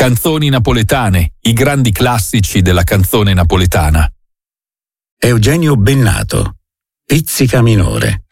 Canzoni napoletane, i grandi classici della canzone napoletana. Eugenio Bennato, Pizzica minore.